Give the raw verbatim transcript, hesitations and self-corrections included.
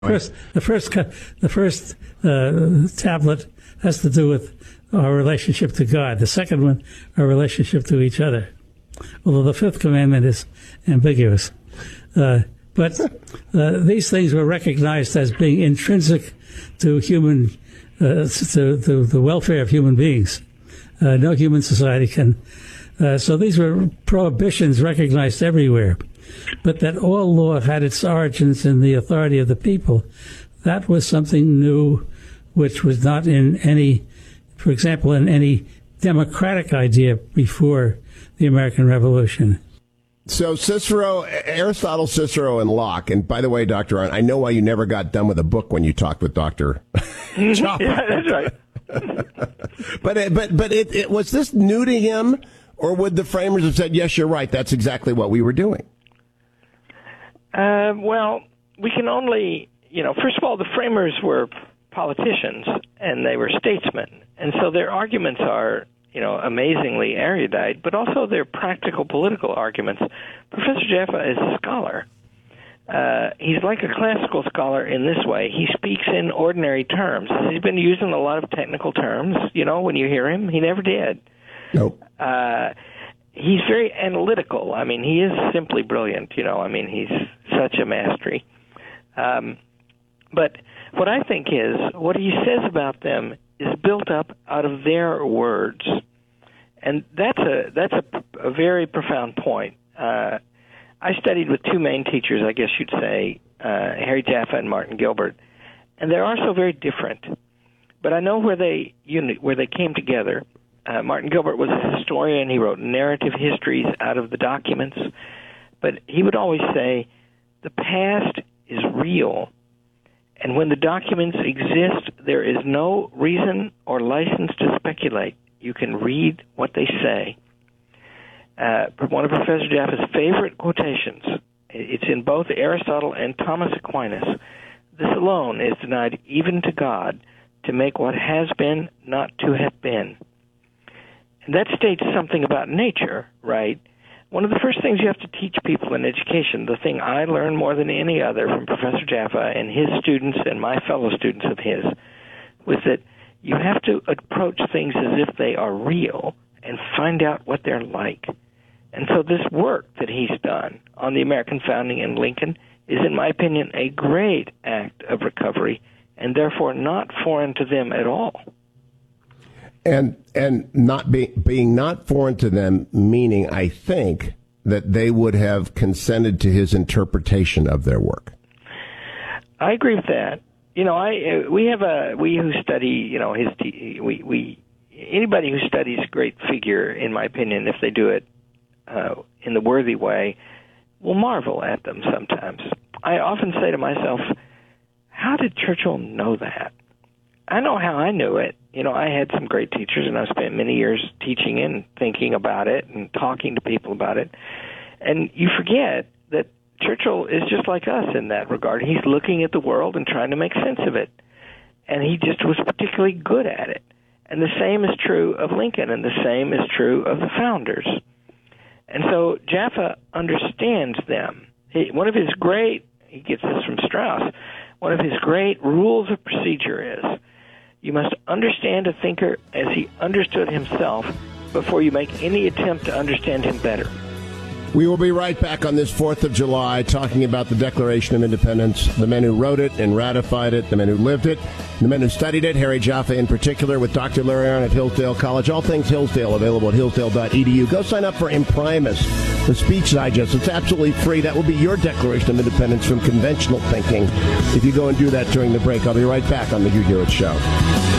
First, the first, the first uh, tablet has to do with our relationship to God. The second one, our relationship to each other. Although the fifth commandment is ambiguous. Uh, but uh, these things were recognized as being intrinsic to human, uh, to, to the welfare of human beings. Uh, no human society can. Uh, so these were prohibitions recognized everywhere. But that all law had its origins in the authority of the people, that was something new, which was not in any, for example, in any democratic idea before the American Revolution. So Cicero, Aristotle, Cicero, and Locke. And by the way, Doctor Arndt, I know why you never got done with a book when you talked with Doctor Yeah, that's right. but it, but but it, it was this new to him, or would the framers have said, "Yes, you're right. That's exactly what we were doing"? Uh, well, we can only, you know, first of all, the framers were politicians and they were statesmen, and so their arguments are, you know, amazingly erudite, but also they're practical political arguments. Professor Jaffa is a scholar. Uh, he's like a classical scholar in this way. He speaks in ordinary terms. He's been using a lot of technical terms, you know, when you hear him. He never did. Nope. Uh, he's very analytical. I mean, he is simply brilliant, you know. I mean, he's such a mastery. Um, but what I think is, what he says about them is built up out of their words. And that's a that's a, a very profound point. Uh, I studied with two main teachers, I guess you'd say, uh, Harry Jaffa and Martin Gilbert, and they're also very different. But I know where they uni- where they came together. Uh, Martin Gilbert was a historian. He wrote narrative histories out of the documents. But he would always say, the past is real, and when the documents exist, there is no reason or license to speculate. You can read what they say. Uh, one of Professor Jaffa's favorite quotations, it's in both Aristotle and Thomas Aquinas, this alone is denied even to God, to make what has been not to have been. And that states something about nature, right? One of the first things you have to teach people in education, the thing I learned more than any other from Professor Jaffa and his students and my fellow students of his, was that you have to approach things as if they are real and find out what they're like. And so this work that he's done on the American founding and Lincoln is, in my opinion, a great act of recovery and therefore not foreign to them at all. And and not be, being not foreign to them, meaning, I think, that they would have consented to his interpretation of their work. I agree with that. You know, I we have a we who study, you know, his we we anybody who studies a great figure, in my opinion, if they do it uh, in the worthy way, will marvel at them sometimes. I often say to myself, how did Churchill know that? I know how I knew it. You know, I had some great teachers, and I spent many years teaching and thinking about it and talking to people about it. And you forget that Churchill is just like us in that regard. He's looking at the world and trying to make sense of it. And he just was particularly good at it. And the same is true of Lincoln, and the same is true of the founders. And so Jaffa understands them. He, one of his great, he gets this from Strauss, one of his great rules of procedure is, you must understand a thinker as he understood himself before you make any attempt to understand him better. We will be right back on this fourth of July talking about the Declaration of Independence, the men who wrote it and ratified it, the men who lived it, the men who studied it, Harry Jaffa in particular, with Doctor Larry Arndt at Hillsdale College. All things Hillsdale available at hillsdale dot e d u. Go sign up for Imprimus, the speech digest. It's absolutely free. That will be your Declaration of Independence from conventional thinking if you go and do that during the break. I'll be right back on the Hugh Hewitt Show.